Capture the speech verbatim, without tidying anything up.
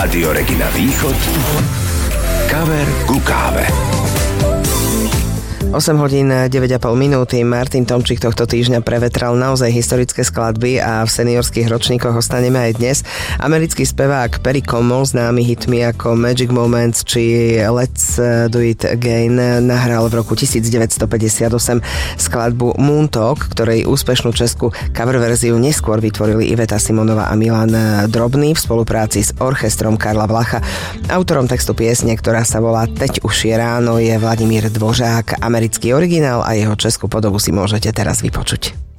Rádio Regina Východ. Kaver ku káve. osem hodín deväť a pol minúty. Martin Tomčík tohto týždňa prevetral naozaj historické skladby a v seniorských ročníkoch ostaneme aj dnes. Americký spevák Perry Como, známy hitmi ako Magic Moments či Let's Do It Again, nahral v roku devätnásťstopäťdesiatosem skladbu Moon Talk, ktorej úspešnú českú cover verziu neskôr vytvorili Iveta Simonová a Milan Drobný v spolupráci s orchestrom Karla Vlacha. Autorom textu piesne, ktorá sa volá Teď už je ráno, je Vladimír Dvořák. Americký originál a jeho českú podobu si môžete teraz vypočuť.